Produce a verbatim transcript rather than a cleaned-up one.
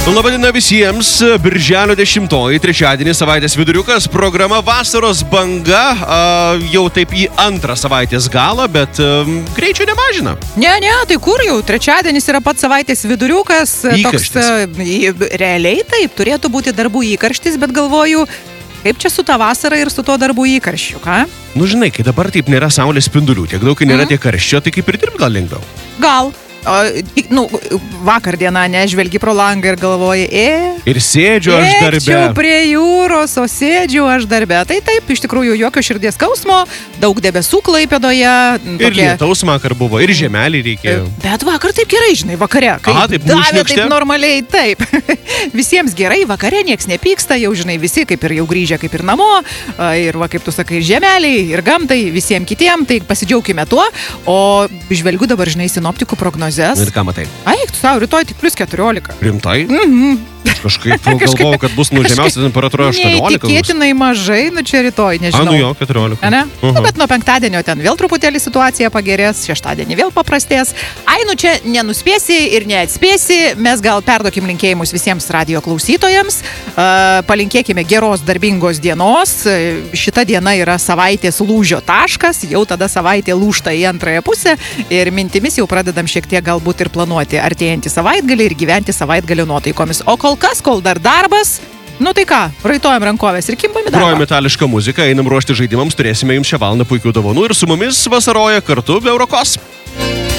Labadiena visiems, birželio dešimtoji, trečiadienį savaitės viduriukas, programa Vasaros banga, a, jau taip į antrą savaitės galą, bet a, greičio nemažina. Ne, ne, tai kur jau, trečiadienis yra pats savaitės viduriukas. Įkarštis. Toks, realiai taip, turėtų būti darbų įkarštis, bet galvoju, kaip čia su ta vasara ir su tuo darbų įkarščiu, ką? Nu žinai, kai dabar taip nėra saulės spindulių, tiek daug, kai nėra Mhm. tiek karščio, tai kaip ir dirbti gal lengviau. Gal. O, tik, nu, vakar dieną nežvelgi pro langą ir galvoji, e, Ir sėdžiu aš darbe. Eikčiau prie jūros, o sėdžiu aš darbe. Tai taip, iš tikrųjų, jokio širdies skausmo, daug debesų Klaipėdoje. Ir lietaus vakar buvo, ir žemelį reikėjo. Bet vakar taip gerai, žinai, vakare. Kai Aha, taip davė nušniokštė? taip normaliai, taip. Visiems gerai, vakare nieks nepyksta, jau žinai, visi kaip ir jau grįžę, kaip ir namo. a, Ir va, kaip tu sakai, ir žemeliai, ir gamtai, visiems kitiem, tai pasidžiaugkime tuo. O žvelgiu dabar, žinai, sinoptikų prognozes. Ir ką matai? Eik, tu savo, rytoj tik plius keturiolika. Rimtai? Mhm. Aš kažkaip galvojau, kad bus nu žemiausia temperatūra aštuoniolika. bus. Neįtikėtinai mažai, nu čia rytoj, A, nežinau. nu jo, keturiolika. A, ne? Mhm. Nu, bet nuo penktadienio ten vėl truputėlį situacija pagerės, šeštadienį vėl paprastės. Ai, nu čia nenuspėsi ir neatspėsi, mes gal perduokim linkėjimus visiems radio klausytojams, uh, palinkėkime geros darbingos dienos, šita diena yra savaitės lūžio taškas, jau tada savaitė lūžta į antrąją pusę ir mintimis jau pradedam šiek tiek galbūt ir planuoti artėjantį savaitgalį ir gyventi savaitgalio nuotaikomis. O kol kas, kol dar darbas, nu tai ką, raituojam rankovės ir kimbam į darbą. Grojame itališką muziką, einam ruošti žaidimams, turėsime jums šią valandą puikių dovanų ir su mumis vasaroja kartu be Eurokos.